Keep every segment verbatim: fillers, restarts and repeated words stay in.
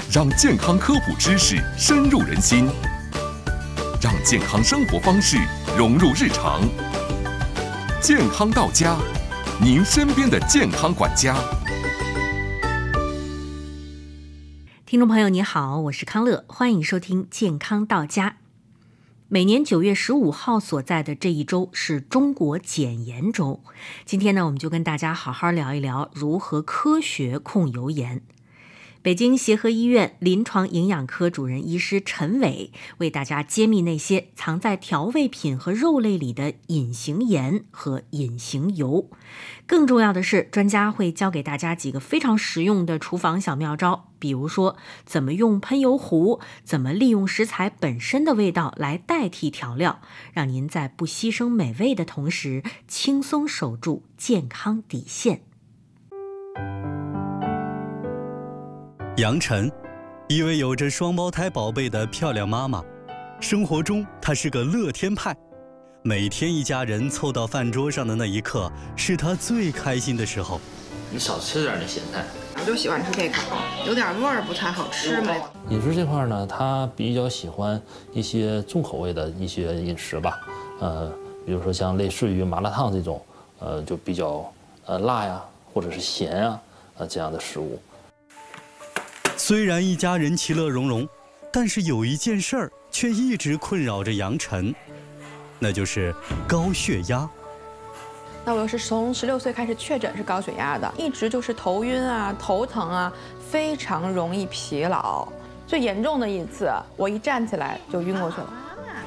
让健康科普知识深入人心，让健康生活方式融入日常。健康到家，您身边的健康管家。 听众朋友你好，我是康乐，欢迎收听健康到家。每年九月十五号所在的这一周是中国减盐周，今天呢，我们就跟大家好好聊一聊如何科学控油盐。北京协和医院临床营养科主任医师陈伟为大家揭秘那些藏在调味品和肉类里的隐形盐和隐形油。更重要的是，专家会教给大家几个非常实用的厨房小妙招，比如说怎么用喷油壶，怎么利用食材本身的味道来代替调料，让您在不牺牲美味的同时，轻松守住健康底线。 杨晨，一位有着双胞胎宝贝的漂亮妈妈，生活中她是个乐天派，每天一家人凑到饭桌上的那一刻，是她最开心的时候。 你少吃点那咸菜， 我就喜欢吃这个，有点味儿不太好吃嘛。 饮食这块呢，他比较喜欢一些重口味的一些饮食吧，呃，比如说像类似于麻辣烫这种，呃，就比较呃辣呀，或者是咸啊，呃这样的食物。 虽然一家人其乐融融，但是有一件事儿却一直困扰着杨晨，那就是高血压。 那我又是从十六岁开始确诊是高血压的，一直就是头晕啊、头疼啊，非常容易疲劳。最严重的一次，我一站起来就晕过去了。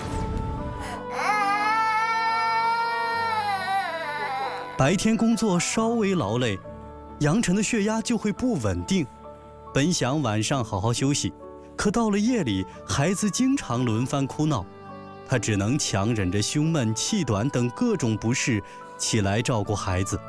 白天工作稍微劳累，杨晨的血压就会不稳定。本想晚上好好休息，可到了夜里，孩子经常轮番哭闹，他只能强忍着胸闷、气短等各种不适，起来照顾孩子。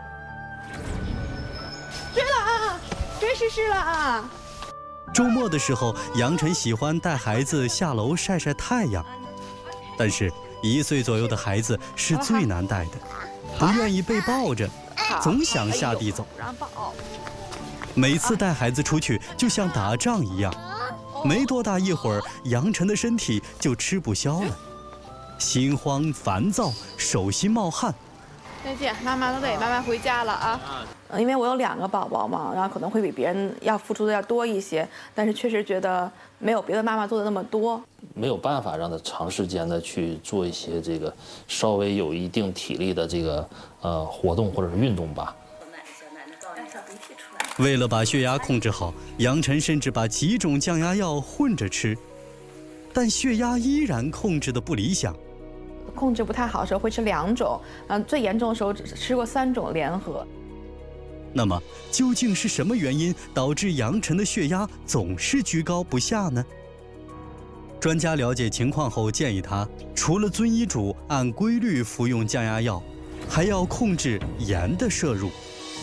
追了啊！追诗诗了啊！ 周末的时候，杨晨喜欢带孩子下楼晒晒太阳，但是一岁左右的孩子是最难带的，不愿意被抱着，总想下地走。每次带孩子出去就像打仗一样，没多大一会儿，杨晨的身体就吃不消了，心慌烦躁，手心冒汗。 再见，妈妈都得慢慢回家了啊。因为我有两个宝宝嘛，然后可能会比别人要付出的要多一些，但是确实觉得没有别的妈妈做的那么多。 没有办法让他长时间的去做一些这个稍微有一定体力的这个呃活动或者是运动吧。 为了把血压控制好，杨晨甚至把几种降压药混着吃，但血压依然控制的不理想。 控制不太好的时候会吃两种，嗯，最严重的时候只吃过三种联合。 那么，究竟是什么原因导致杨晨的血压总是居高不下呢？专家了解情况后建议他，除了遵医嘱按规律服用降压药，还要控制盐的摄入。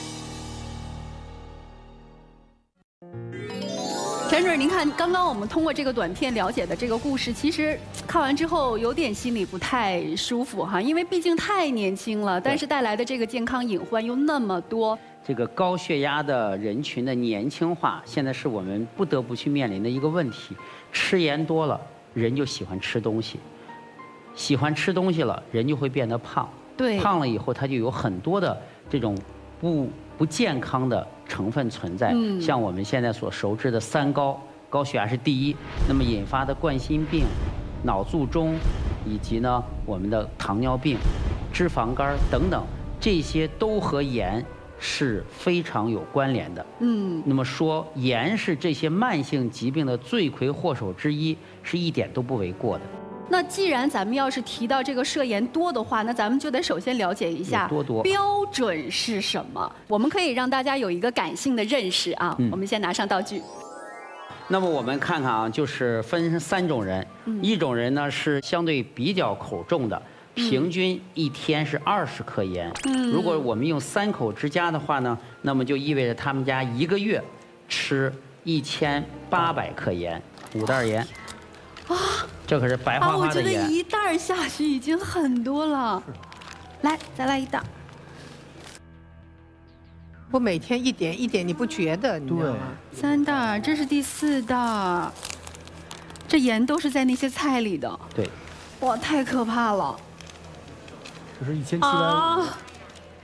陈主任，您看，刚刚我们通过这个短片了解的这个故事，其实看完之后有点心里不太舒服哈，因为毕竟太年轻了，但是带来的这个健康隐患又那么多。 这个高血压的人群的年轻化，现在是我们不得不去面临的一个问题。吃盐多了，人就喜欢吃东西，喜欢吃东西了，人就会变得胖。 对， 胖了以后，他就有很多的这种不不健康的成分存在，嗯，像我们现在所熟知的三高，高血压是第一，那么引发的冠心病、脑卒中，以及呢我们的糖尿病、脂肪肝等等，这些都和盐是非常有关联的。嗯，那么说盐是这些慢性疾病的罪魁祸首之一，是一点都不为过的。 那既然咱们要是提到这个摄盐多的话，那咱们就得首先了解一下多多标准是什么。我们可以让大家有一个感性的认识啊。嗯、我们先拿上道具。 那么我们看看啊，就是分三种人，嗯、一种人呢是相对比较口重的，平均一天是二十克盐。嗯，如果我们用三口之家的话呢，那么就意味着他们家一个月吃一千八百克盐，五袋盐。啊，这可是白花花的盐。啊， 我觉得一袋下去已经很多了。来，再来一袋。 我每天一点一点，你不觉得？你知道吗？ 三袋，这是第四袋，这盐都是在那些菜里的。 对。 哇，太可怕了！ 这是一千七百五。